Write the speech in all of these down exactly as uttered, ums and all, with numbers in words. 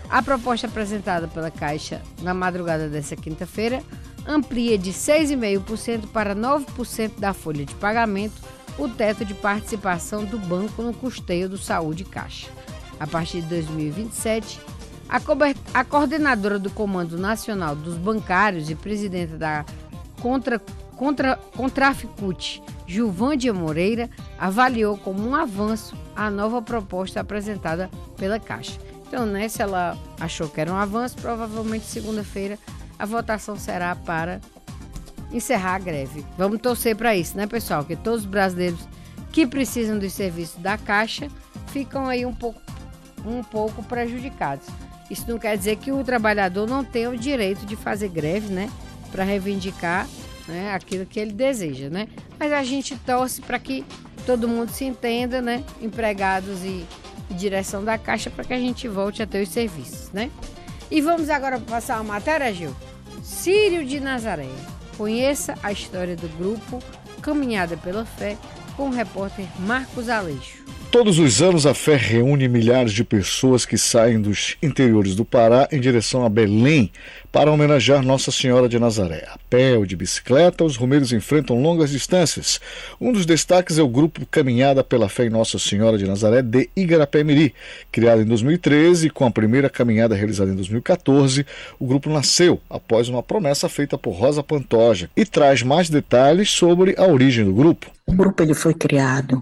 A proposta apresentada pela Caixa na madrugada desta quinta-feira amplia de seis vírgula cinco por cento para nove por cento da folha de pagamento o teto de participação do banco no custeio do Saúde Caixa. A partir de dois mil e vinte e sete, a, co- a coordenadora do Comando Nacional dos Bancários e presidenta da Contra, Contra, Contraficute, Gilvândia Moreira, avaliou como um avanço a nova proposta apresentada pela Caixa. Então, né, se ela achou que era um avanço, provavelmente segunda-feira a votação será para encerrar a greve. Vamos torcer para isso, né, pessoal? Que todos os brasileiros que precisam dos serviços da Caixa ficam aí um pouco, um pouco prejudicados. Isso não quer dizer que o trabalhador não tenha o direito de fazer greve, né, para reivindicar, né, aquilo que ele deseja, né? Mas a gente torce para que todo mundo se entenda, né, empregados e, e direção da Caixa, para que a gente volte a ter os serviços, né? E vamos agora passar uma matéria, Gil. Círio de Nazaré. Conheça a história do grupo Caminhada pela Fé com o repórter Marcos Aleixo. Todos os anos a fé reúne milhares de pessoas que saem dos interiores do Pará em direção a Belém para homenagear Nossa Senhora de Nazaré. A pé ou de bicicleta, os romeiros enfrentam longas distâncias. Um dos destaques é o grupo Caminhada pela Fé em Nossa Senhora de Nazaré de Igarapé-Miri. Criado em dois mil e treze, com a primeira caminhada realizada em dois mil e catorze, o grupo nasceu após uma promessa feita por Rosa Pantoja e traz mais detalhes sobre a origem do grupo. O grupo ele foi criado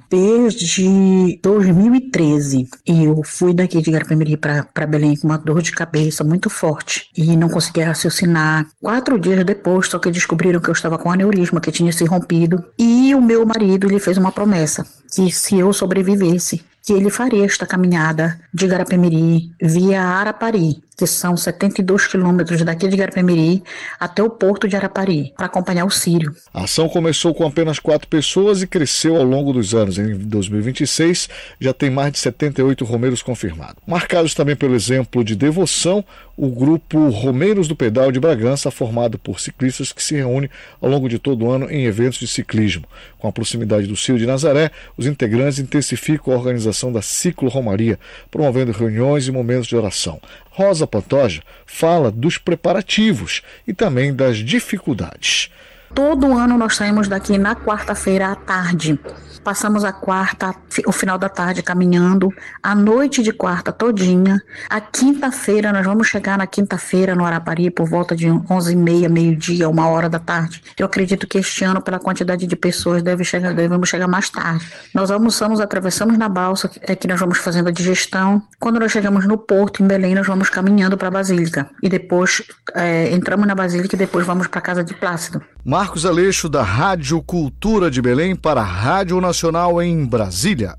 desde dois mil e treze e eu fui daqui de Igarapé-Miri para Belém com uma dor de cabeça muito forte e não conseguia raciocinar. Quatro dias depois, só que descobriram que eu estava com aneurisma, que tinha se rompido, e o meu marido lhe fez uma promessa, que se eu sobrevivesse, que ele faria esta caminhada de Igarapé-Miri via Arapari, que são setenta e dois quilômetros daqui de Igarapé-Miri até o porto de Arapari, para acompanhar o Círio. A ação começou com apenas quatro pessoas e cresceu ao longo dos anos. Em dois mil e vinte e seis, já tem mais de setenta e oito romeiros confirmados. Marcados também pelo exemplo de devoção, o grupo Romeiros do Pedal de Bragança, formado por ciclistas que se reúne ao longo de todo o ano em eventos de ciclismo. Com a proximidade do Círio de Nazaré, os integrantes intensificam a organização da ciclo-romaria, promovendo reuniões e momentos de oração. Rosa Pantoja fala dos preparativos e também das dificuldades. Todo ano nós saímos daqui na quarta-feira à tarde. Passamos a quarta, o final da tarde caminhando, a noite de quarta todinha. A quinta-feira, nós vamos chegar na quinta-feira no Arapari por volta de onze e meia, meio-dia, uma hora da tarde. Eu acredito que este ano, pela quantidade de pessoas, deve chegar, devemos chegar mais tarde. Nós almoçamos, atravessamos na balsa, é que nós vamos fazendo a digestão. Quando nós chegamos no porto, em Belém, nós vamos caminhando para a Basílica. E depois é, entramos na Basílica e depois vamos para a casa de Plácido. Marcos Aleixo, da Rádio Cultura de Belém, para a Rádio Nacional em Brasília.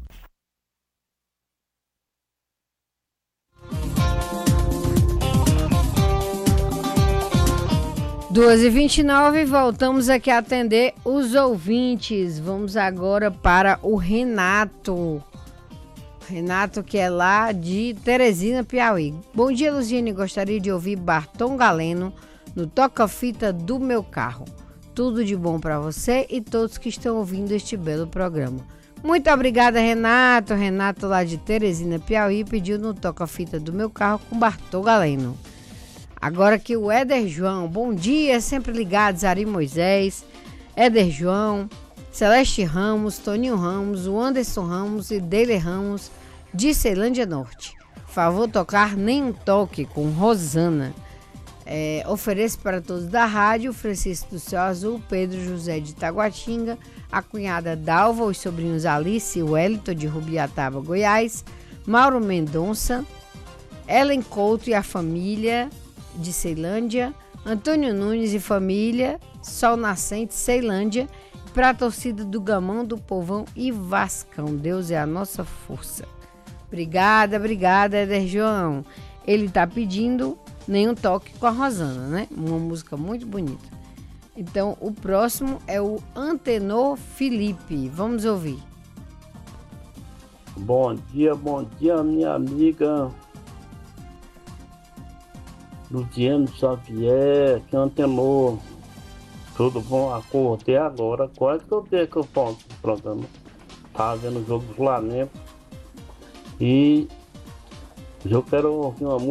duas e vinte e nove, voltamos aqui a atender os ouvintes. Vamos agora para o Renato. Renato, que é lá de Teresina, Piauí. Bom dia, Luziane. Gostaria de ouvir Bartom Galeno no toca-fita do meu carro. Tudo de bom para você e todos que estão ouvindo este belo programa. Muito obrigada, Renato. Renato, lá de Teresina, Piauí, pediu no toca-fita do meu carro com Bartô Galeno. Agora aqui o Éder João. Bom dia, sempre ligados, Ari Moisés, Éder João, Celeste Ramos, Toninho Ramos, o Anderson Ramos e Deile Ramos, de Ceilândia Norte. Favor tocar Nem um Toque, com Rosana. É, ofereço para todos da rádio, Francisco do Céu Azul, Pedro José de Taguatinga, a cunhada Dalva, os sobrinhos Alice e Wellington de Rubiataba, Goiás, Mauro Mendonça, Ellen Couto e a família de Ceilândia, Antônio Nunes e família, Sol Nascente, Ceilândia, para a torcida do Gamão, do Povão e Vascão. Deus é a nossa força. Obrigada, obrigada, Éder João. Ele está pedindo Nenhum Toque com a Rosana, né? Uma música muito bonita. Então, o próximo é o Antenor Felipe. Vamos ouvir. Bom dia, bom dia, minha amiga Luciano Xavier, que é Antenor. Tudo bom? Acordei agora. Quase que eu dei que eu faço o programa. Tava vendo o jogo do Flamengo. E eu quero ouvir uma música.